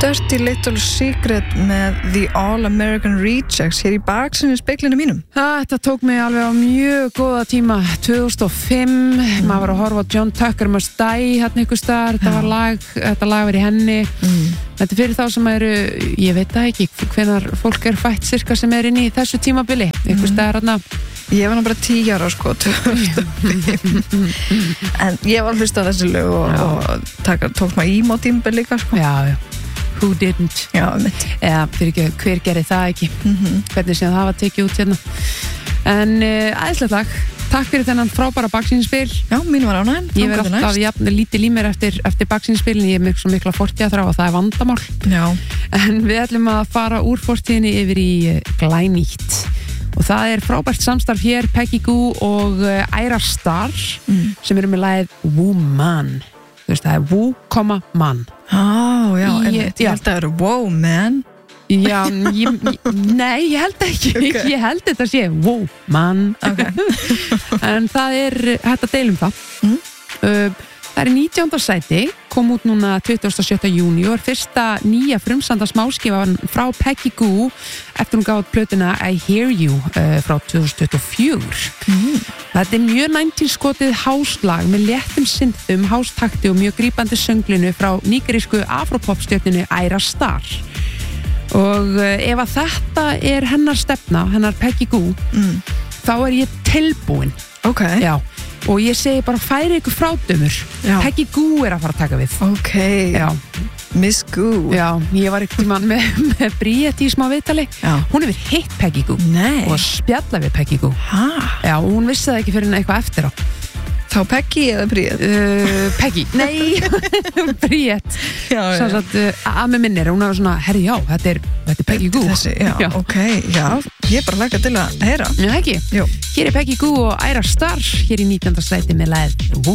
Dirty Little Secret með The All American Rejects hér í baksinu speglinu mínum. Þetta tók mig alveg á mjög góða tíma 2005, maður var að horfa á John Tucker Must Die hérna ykkur staðar, þetta lag var í henni. Þetta er fyrir þá sem eru, ég veit það ekki hvenar fólk er fætt cirka sem er inn í þessu tímabili, ykkur staðar hérna. Ég var nú bara 10 ára sko 2005. En ég var hlust á þessi lög og tók maður emo tímabil líka sko. Já. Who didn't? Já, mitt. Eða, fyrir ekki, hver gerði það ekki? Hvernig séð það var tekið út hérna. En æðislegt lag. Takk fyrir þennan frábæra baksýnisspil. Já, mín var ánægð. Ég verð alltaf jafn lítil í mér eftir baksýnisspilin. Ég er svo mikla fortíðaþrá og það er vandamál. Já. En við ætlum að fara úr fortíðinni yfir í glænýtt. Og það er frábært samstarf hér, Peggy Gou og Ayra Starr sem eru með lagið Woman. Þú veist, það er Woo, já, ég held að það eru wow, man. Já, nei, ég held ekki. Okay. Ég held þetta sé wow, man. Okay. En það er hægt að deilum það. Það er 19. sæti, kom út núna 27. júni og er fyrsta nýja frumsanda smáskifan frá Peggy Gou eftir hún gaf út plötuna I Hear You frá 2024. Þetta er mjög 90s skotið houselag með léttum synthum, housetakti og mjög grípandi sönglinu frá nígerísku afropopstjörninu Ayra Starr. Og ef að þetta er hennar stefna, hennar Peggy Gou, þá er ég tilbúin. Ok. Já. Og ég segi bara færi ykkur frádömur. Peggy Gou er að fara að taka við. Ok. Já. Miss Gou. Já, ég var ekkert tímann með Bríett í smá viðtali. Já. Hún hefur hitt Peggy Gou. Nei. Og spjalla við Peggy Gou. Hæ? Já, og hún vissi það ekki fyrir eitthvað eftir á. Þá Peggy eða Bríett? Peggy. Nei, Bríett. Já. Svo að með minnir, hún er svona, herri já, þetta er Peggy Gou. Þessi, já, ok, já. Ég er bara hlakka til að heyra. Já, ekki? Jú. Hér er Peggy Gou og Ayra Starr, hér í 19. sæti með lagið